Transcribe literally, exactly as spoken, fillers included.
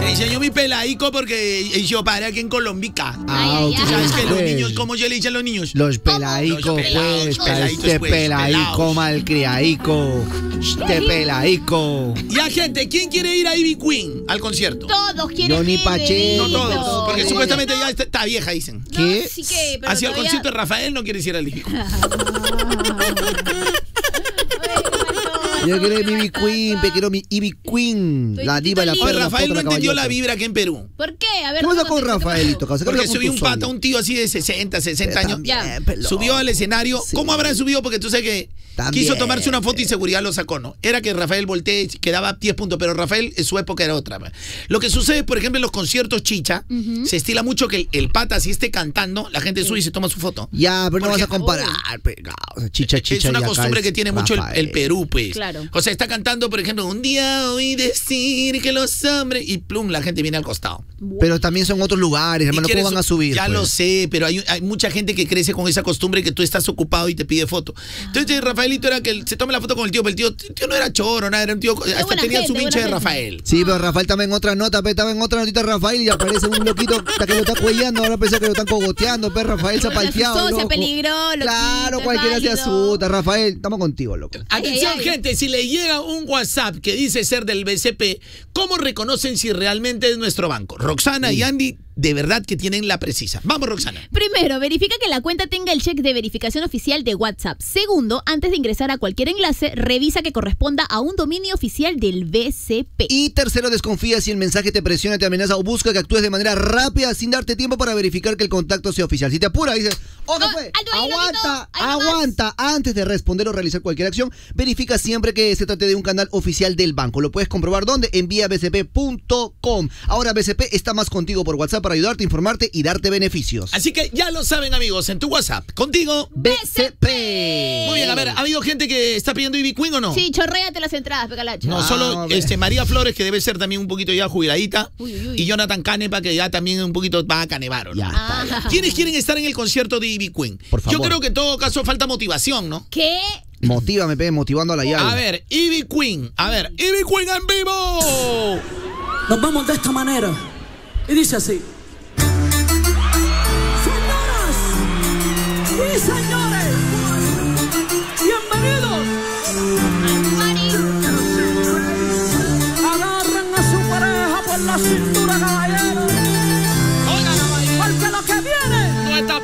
Enseñó mi pelaico porque yo padre aquí en Colombica. Ah, ¿Tú sabes que los pues. niños, cómo yo le dicen a los niños? Los pelaicos, Los pelados, pues, peladitos, este pues, pelaico pelados. malcriaico, este pelaico. Ya, gente, ¿quién quiere ir a Ivy Queen al concierto? Todos quieren Johnny ir, Pacheco. No Benito. todos, porque No. supuestamente ya está, está vieja, dicen. No, ¿Qué? sí que, pero Hacia el todavía- concierto de Rafael no quiere ir al Ivy Queen. Yo quiero mi Ivy Queen, pe, quiero mi Ivy Queen. La diva de la Oye, Oye, perra, Rafael no potra, entendió la caballosa. vibra aquí en Perú. ¿Por qué? A ver, ¿Qué pasa ¿cómo con te- qué pasó? Rafaelito? Causa? ¿Qué Porque pasa con subió tu un pata, sueño? un tío así de sesenta, sesenta años. También, Ya. pelón. Subió al escenario. Sí. ¿Cómo habrá subido? Porque tú sabes que También. quiso tomarse una foto y seguridad lo sacó, ¿no? Era que Rafael voltee y quedaba diez puntos, pero Rafael en su época era otra. Lo que sucede, por ejemplo, en los conciertos chicha, se estila mucho que el, el pata, si esté cantando, la gente sube y se toma su foto. Ya, pero no Porque- vas a comparar, pe, o sea, chicha, chicha. Es una y acá costumbre es que tiene mucho el, Rafael. el Perú, pues. Claro. O sea, está cantando, por ejemplo, un día oí decir que los hombres... Y plum, la gente viene al costado. Pero también son otros lugares, Y hermano, quiere ¿cómo van a su- subir? Ya pues? lo sé, pero hay, hay mucha gente que crece con esa costumbre que tú estás ocupado y te pide foto. Entonces, Rafaelito era que él se tome la foto con el tío, pero el tío, el tío no era choro, nada, era un tío... Hasta buena tenía gente, su buena vincha de gente. Rafael. Sí, pero Rafael estaba en otra nota, pe, estaba en otra notita Rafael y aparece un loquito que lo está cuellando, ahora pensé que lo están cogoteando, pe, Rafael se ha Se palteado, asustó, se loco. peligró, loquito, Claro, es cualquiera se válido. asusta, Rafael, estamos contigo, loco. Atención, ay, ay. gente, si le llega un WhatsApp que dice ser del B C P, ¿cómo reconocen si realmente es nuestro banco? Roxana y Andy, de verdad que tienen la precisa. Vamos, Roxana. Primero, verifica que la cuenta tenga el check de verificación oficial de WhatsApp. Segundo, antes de ingresar a cualquier enlace, revisa que corresponda a un dominio oficial del B C P. Y tercero, desconfía si el mensaje te presiona, te amenaza o busca que actúes de manera rápida sin darte tiempo para verificar que el contacto sea oficial. Si te apura, dices, oye, No, pues, alto ahí, aguanta, loquito, ahí nomás. aguanta. Antes de responder o realizar cualquier acción, verifica siempre que se trate de un canal oficial del banco. ¿Lo puedes comprobar dónde? En vía b c p punto com. Ahora B C P está más contigo por WhatsApp para ayudarte, informarte y darte beneficios. Así que ya lo saben, amigos, en tu WhatsApp. Contigo. B C P. Muy bien, a ver, ¿ha habido gente que está pidiendo Ivy Queen o no? Sí, chorréate las entradas, pecalacho. No, Ah, solo a ver. este, María Flores, que debe ser también un poquito ya jubiladita, Uy, uy, uy. y Jonathan Canepa, que ya también un poquito va a canevar, ¿no? Ya está, ya. Ah. ¿Quiénes quieren estar en el concierto de Ivy Queen? Por favor. Yo creo que en todo caso falta motivación, ¿no? ¿Qué? Motívame, pe, motivando a la llave. A ver, Ivy Queen, a ver, Ivy Queen en vivo. Nos vamos de esta manera. Y dice así. Señoras y señores, bienvenidos. Agarren a su pareja por la cintura, caballero. Oigan, caballero, Porque lo que viene no está